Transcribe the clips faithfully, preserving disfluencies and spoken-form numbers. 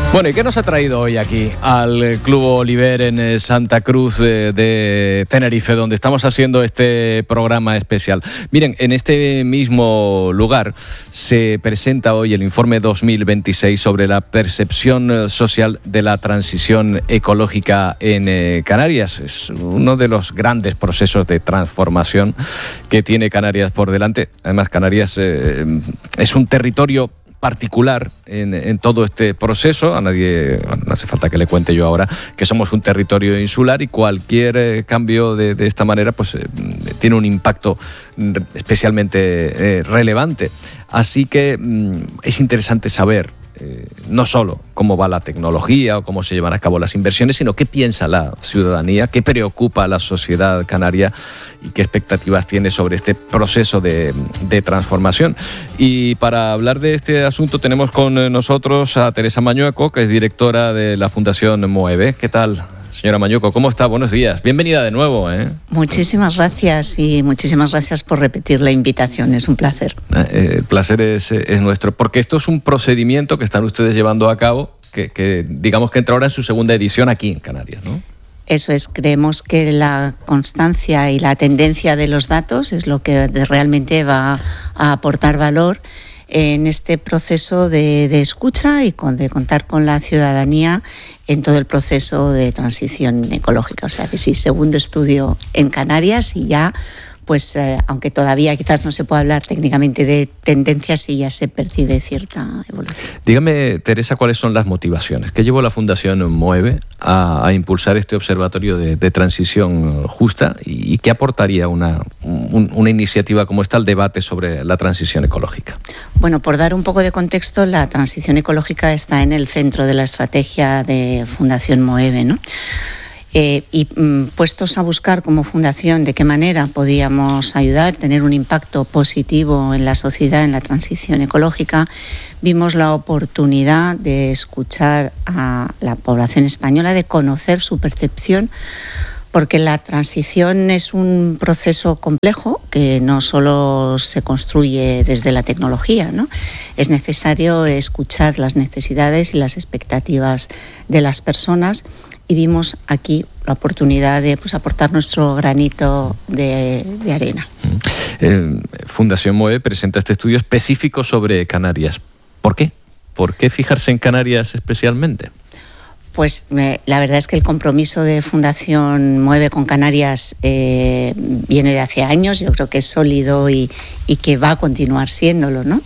Bueno, ¿y qué nos ha traído hoy aquí al Club Oliver en Santa Cruz de, de Tenerife, donde estamos haciendo este programa especial? Miren, en este mismo lugar se presenta hoy el informe dos mil veintiséis sobre la percepción social de la transición ecológica en eh, Canarias. Es uno de los grandes procesos de transformación que tiene Canarias por delante. Además, Canarias eh, es un territorio particular en, en todo este proceso. A nadie, bueno, no hace falta que le cuente yo ahora que somos un territorio insular y cualquier eh, cambio de, de esta manera pues eh, tiene un impacto especialmente eh, relevante. Así que mm, es interesante saber eh, no solo cómo va la tecnología o cómo se llevan a cabo las inversiones, sino qué piensa la ciudadanía, qué preocupa a la sociedad canaria y qué expectativas tiene sobre este proceso de, de transformación. Y para hablar de este asunto tenemos con nosotros a Teresa Mañueco, que es directora de la Fundación MOEVE. ¿Qué tal, señora Mañueco? ¿Cómo está? Buenos días. Bienvenida de nuevo, ¿eh? Muchísimas gracias y muchísimas gracias por repetir la invitación. Es un placer. Eh, el placer es, es nuestro, porque esto es un procedimiento que están ustedes llevando a cabo, que, que digamos que entra ahora en su segunda edición aquí en Canarias, ¿no? Eso es, creemos que la constancia y la tendencia de los datos es lo que realmente va a aportar valor en este proceso de, de escucha y con, de contar con la ciudadanía en todo el proceso de transición ecológica. O sea que sí, segundo estudio en Canarias y ya, pues eh, aunque todavía quizás no se pueda hablar técnicamente de tendencias, sí ya se percibe cierta evolución. Dígame, Teresa, ¿cuáles son las motivaciones que llevó la Fundación MOEVE a, a impulsar este observatorio de, de transición justa y, y qué aportaría una, un, una iniciativa como esta al debate sobre la transición ecológica? Bueno, por dar un poco de contexto, la transición ecológica está en el centro de la estrategia de Fundación MOEVE, ¿no? Eh, y mm, puestos a buscar como fundación de qué manera podíamos ayudar, tener un impacto positivo en la sociedad, en la transición ecológica, vimos la oportunidad de escuchar a la población española, de conocer su percepción, porque la transición es un proceso complejo que no solo se construye desde la tecnología, ¿no? Es necesario escuchar las necesidades y las expectativas de las personas y vimos aquí la oportunidad de pues, aportar nuestro granito de, de arena. Eh, Fundación MOEVE presenta este estudio específico sobre Canarias. ¿Por qué? ¿Por qué fijarse en Canarias especialmente? Pues eh, la verdad es que el compromiso de Fundación MOEVE con Canarias eh, viene de hace años, yo creo que es sólido y, y que va a continuar siéndolo, ¿no?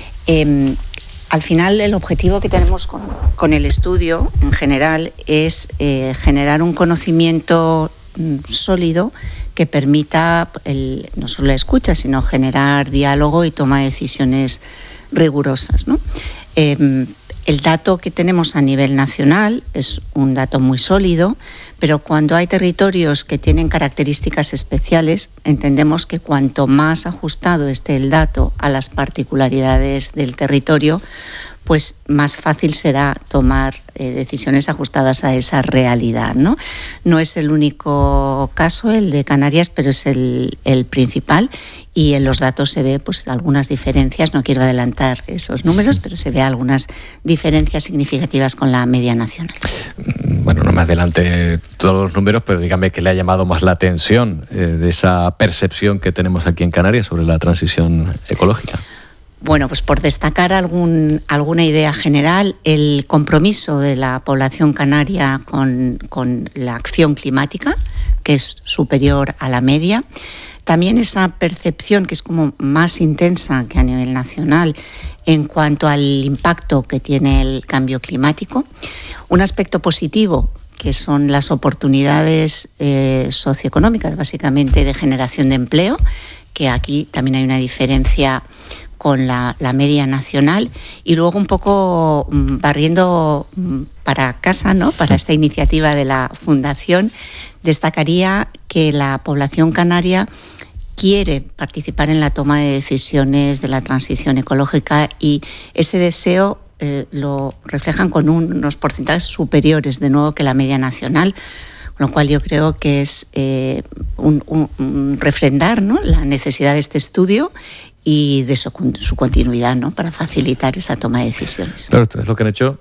Eh, Al final, el objetivo que tenemos con, con el estudio en general es eh, generar un conocimiento mm, sólido que permita el, no solo la escucha, sino generar diálogo y toma de decisiones rigurosas, ¿no? Eh, el dato que tenemos a nivel nacional es un dato muy sólido, pero cuando hay territorios que tienen características especiales, entendemos que cuanto más ajustado esté el dato a las particularidades del territorio, pues más fácil será tomar eh, decisiones ajustadas a esa realidad, ¿no? No es el único caso, el de Canarias, pero es el, el principal y en los datos se ve pues algunas diferencias, no quiero adelantar esos números, pero se ve algunas diferencias significativas con la media nacional. Bueno, no me adelante todos los números, pero dígame qué le ha llamado más la atención eh, de esa percepción que tenemos aquí en Canarias sobre la transición ecológica. Bueno, pues por destacar algún, alguna idea general, el compromiso de la población canaria con, con la acción climática, que es superior a la media. También esa percepción que es como más intensa que a nivel nacional en cuanto al impacto que tiene el cambio climático. Un aspecto positivo, que son las oportunidades eh, socioeconómicas, básicamente de generación de empleo, que aquí también hay una diferencia con la, la media nacional, y luego un poco barriendo para casa, ¿no? Para esta iniciativa de la Fundación, destacaría que la población canaria quiere participar en la toma de decisiones de la transición ecológica y ese deseo eh, lo reflejan con un, unos porcentajes superiores, de nuevo, que la media nacional, con lo cual yo creo que es eh, un, un, un refrendar, ¿no?, la necesidad de este estudio y de su, su continuidad, ¿no?, para facilitar esa toma de decisiones. Claro, ustedes lo que han hecho, como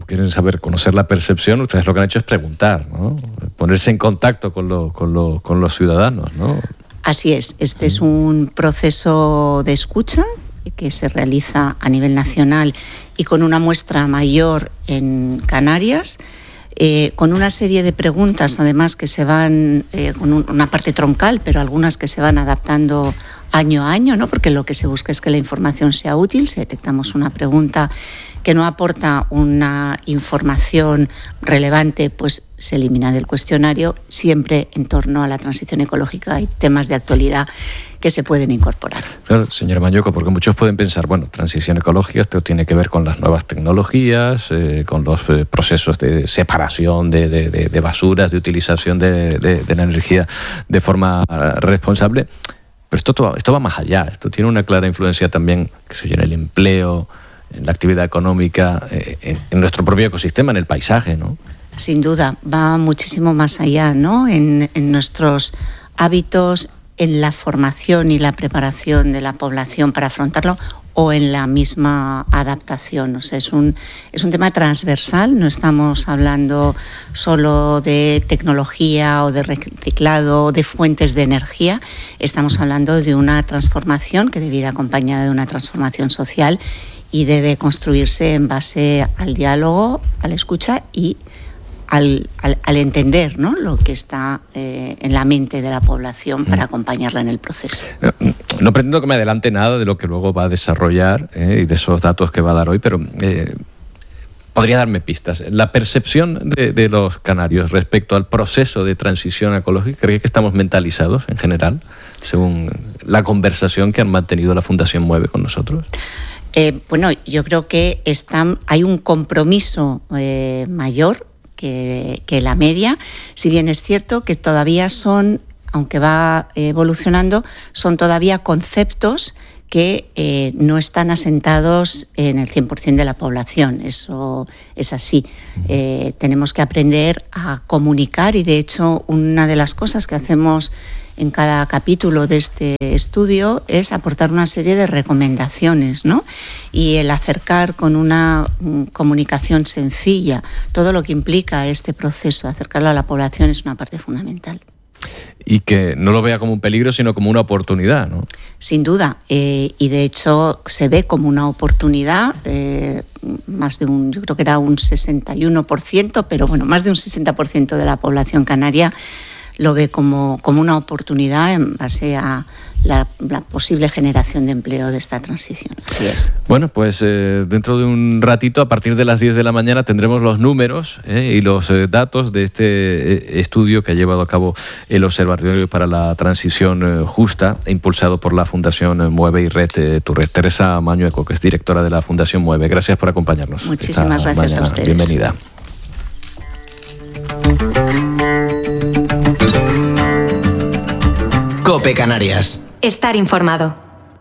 quieren saber, conocer la percepción, ustedes lo que han hecho es preguntar, ¿no? Ponerse en contacto con, lo, con, lo, con los ciudadanos, ¿no? Así es, este es un proceso de escucha que se realiza a nivel nacional y con una muestra mayor en Canarias, eh, con una serie de preguntas además que se van, eh, con un, una parte troncal, pero algunas que se van adaptando año a año, ¿no? Porque lo que se busca es que la información sea útil. Si detectamos una pregunta que no aporta una información relevante, pues se elimina del cuestionario, siempre en torno a la transición ecológica y temas de actualidad que se pueden incorporar. Claro, señora Mañueco, porque muchos pueden pensar, bueno, transición ecológica, esto tiene que ver con las nuevas tecnologías, eh, con los eh, procesos de separación de, de, de, de basuras, de utilización de, de, de la energía de forma responsable. Pero esto, esto va más allá, esto tiene una clara influencia también, que se en el empleo, en la actividad económica, eh, en, en nuestro propio ecosistema, en el paisaje, ¿no? Sin duda, va muchísimo más allá, ¿no? En, en nuestros hábitos, en la formación y la preparación de la población para afrontarlo, o en la misma adaptación. O sea, es un, es un tema transversal, no estamos hablando solo de tecnología o de reciclado, de fuentes de energía, estamos hablando de una transformación que debe ir acompañada de una transformación social y debe construirse en base al diálogo, a la escucha y Al, al, al entender, ¿no?, lo que está eh, en la mente de la población para acompañarla en el proceso. No, no pretendo que me adelante nada de lo que luego va a desarrollar eh, y de esos datos que va a dar hoy, pero eh, podría darme pistas. La percepción de, de los canarios respecto al proceso de transición ecológica, ¿cree que estamos mentalizados en general, según la conversación que han mantenido la Fundación Mueve con nosotros? Eh, bueno, yo creo que están, hay un compromiso eh, mayor Que, que la media, si bien es cierto que todavía son, aunque va evolucionando, son todavía conceptos que eh, no están asentados en el cien por ciento de la población. Eso es así. Eh, tenemos que aprender a comunicar y, de hecho, una de las cosas que hacemos en cada capítulo de este estudio es aportar una serie de recomendaciones, ¿no? Y el acercar con una comunicación sencilla todo lo que implica este proceso, acercarlo a la población, es una parte fundamental. Y que no lo vea como un peligro, sino como una oportunidad, ¿no? Sin duda, eh, y de hecho se ve como una oportunidad, eh, más de un, yo creo que era un sesenta y uno por ciento, pero bueno, más de un sesenta por ciento de la población canaria lo ve como, como una oportunidad en base a la, la posible generación de empleo de esta transición. Así es. Bueno, pues eh, dentro de un ratito, a partir de las diez de la mañana, tendremos los números eh, y los eh, datos de este eh, estudio que ha llevado a cabo el Observatorio para la Transición eh, Justa, impulsado por la Fundación Mueve y Red eh, Turret. Teresa Mañueco, que es directora de la Fundación Mueve. Gracias por acompañarnos. Muchísimas gracias mañana. a ustedes. Bienvenida. COPE Canarias. Estar informado.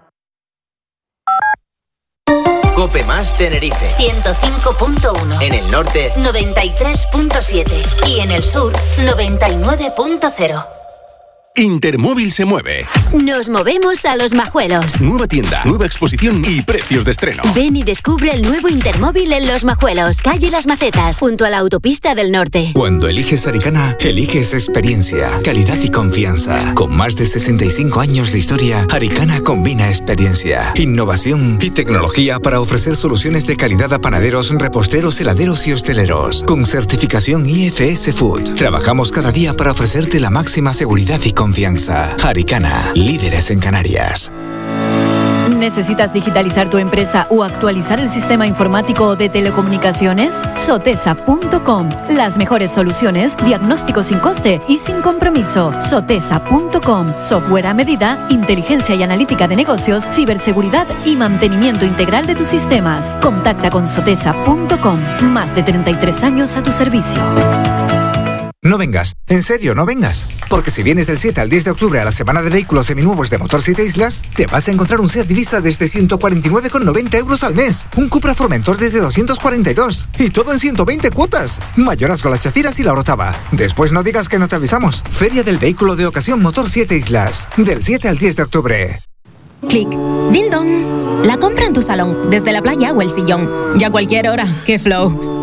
COPE más Tenerife. ciento cinco punto uno. En el norte. noventa y tres punto siete. Y en el sur. noventa y nueve punto cero. Intermóvil se mueve. Nos movemos a Los Majuelos. Nueva tienda, nueva exposición y precios de estreno. Ven y descubre el nuevo Intermóvil en Los Majuelos, calle Las Macetas, junto a la autopista del norte. Cuando eliges Aricana, eliges experiencia, calidad y confianza. Con más de sesenta y cinco años de historia, Aricana combina experiencia, innovación y tecnología para ofrecer soluciones de calidad a panaderos, reposteros, heladeros y hosteleros. Con certificación I F S Food, trabajamos cada día para ofrecerte la máxima seguridad y confianza. Aricana, líderes en Canarias. ¿Necesitas digitalizar tu empresa o actualizar el sistema informático de telecomunicaciones? Sotesa punto com. Las mejores soluciones, diagnóstico sin coste y sin compromiso. Sotesa punto com. Software a medida, inteligencia y analítica de negocios, ciberseguridad y mantenimiento integral de tus sistemas. Contacta con Sotesa punto com. Más de treinta y tres años a tu servicio. No vengas, en serio, no vengas. Porque si vienes del siete al diez de octubre a la semana de vehículos seminuevos de Motor siete Islas, te vas a encontrar un SEAT Divisa desde ciento cuarenta y nueve con noventa euros al mes, un Cupra Formentor desde doscientos cuarenta y dos, y todo en ciento veinte cuotas. Mayorazgo, Las Chafiras y La Orotava. Después no digas que no te avisamos. Feria del Vehículo de Ocasión Motor siete Islas, del siete al diez de octubre. Clic. Ding dong. La compra en tu salón, desde la playa o el sillón. Ya a cualquier hora. ¡Qué flow!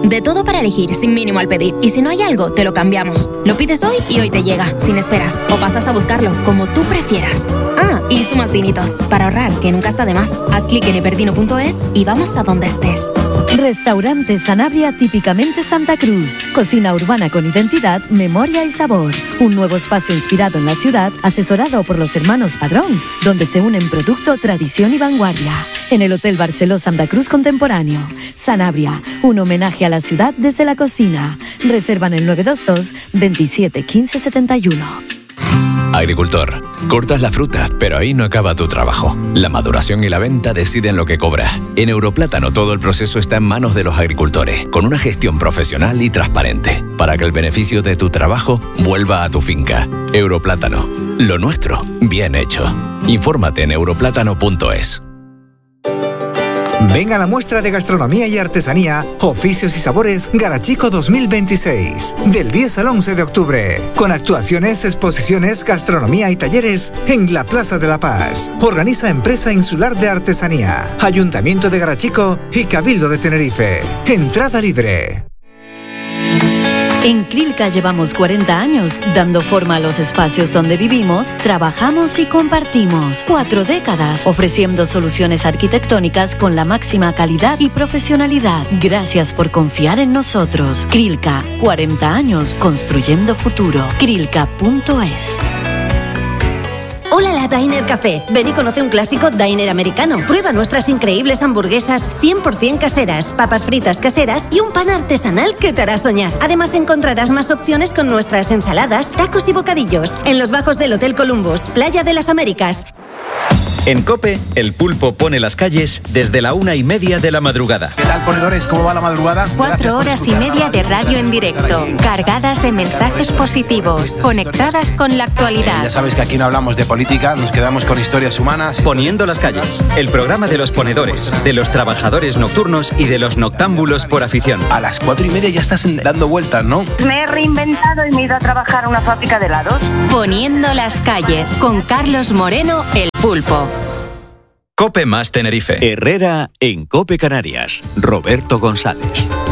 De todo para elegir, sin mínimo al pedir. Y si no hay algo, te lo cambiamos. Lo pides hoy y hoy te llega, sin esperas. O pasas a buscarlo, como tú prefieras. Ah, y sumas dinitos. Para ahorrar, que nunca está de más. Haz clic en hiperdino punto es y vamos a donde estés. Restaurante Sanabria, típicamente Santa Cruz. Cocina urbana con identidad, memoria y sabor. Un nuevo espacio inspirado en la ciudad, asesorado por los hermanos Padrón, donde se unen producto, tradición y vanguardia. En el Hotel Barceló Santa Cruz Contemporáneo. Sanabria, un homenaje a la ciudad desde la cocina. Reservan el nueve dos dos, veintisiete, quince, setenta y uno. Agricultor, cortas la fruta, pero ahí no acaba tu trabajo. La maduración y la venta deciden lo que cobras. En Europlátano todo el proceso está en manos de los agricultores, con una gestión profesional y transparente, para que el beneficio de tu trabajo vuelva a tu finca. Europlátano, lo nuestro, bien hecho. Infórmate en europlátano punto es. Ven a la muestra de gastronomía y artesanía, oficios y sabores Garachico dos mil veintiséis, del diez al once de octubre, con actuaciones, exposiciones, gastronomía y talleres en la Plaza de la Paz. Organiza Empresa Insular de Artesanía, Ayuntamiento de Garachico y Cabildo de Tenerife. Entrada libre. En Crilca llevamos cuarenta años dando forma a los espacios donde vivimos, trabajamos y compartimos. Cuatro décadas ofreciendo soluciones arquitectónicas con la máxima calidad y profesionalidad. Gracias por confiar en nosotros. Crilca, cuarenta años construyendo futuro. Crilca punto es. Hola, la Diner Café. Ven y conoce un clásico diner americano. Prueba nuestras increíbles hamburguesas cien por ciento caseras, papas fritas caseras y un pan artesanal que te hará soñar. Además encontrarás más opciones con nuestras ensaladas, tacos y bocadillos en los bajos del Hotel Columbus, Playa de las Américas. En COPE, el pulpo pone las calles desde la una y media de la madrugada. ¿Qué tal, ponedores? ¿Cómo va la madrugada? Cuatro horas y media de radio en directo, cargadas de mensajes positivos, conectadas con la actualidad. Ya sabes que aquí no hablamos de política, nos quedamos con historias humanas. Poniendo las calles, el programa de los ponedores, de los trabajadores nocturnos y de los noctámbulos por afición. A las cuatro y media ya estás dando vueltas, ¿no? Me he reinventado y me he ido a trabajar a una fábrica de helados. Poniendo las calles, con Carlos Moreno, el pulpo. COPE más Tenerife. Herrera en COPE Canarias. Roberto González.